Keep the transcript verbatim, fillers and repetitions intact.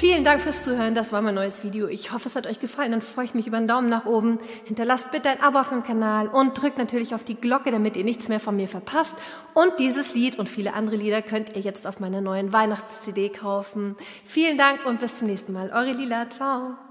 Vielen Dank fürs Zuhören, das war mein neues Video. Ich hoffe, es hat euch gefallen, dann freue ich mich über einen Daumen nach oben. Hinterlasst bitte ein Abo auf dem Kanal und drückt natürlich auf die Glocke, damit ihr nichts mehr von mir verpasst. Und dieses Lied und viele andere Lieder könnt ihr jetzt auf meiner neuen Weihnachts-C D kaufen. Vielen Dank und bis zum nächsten Mal. Eure Lila, ciao.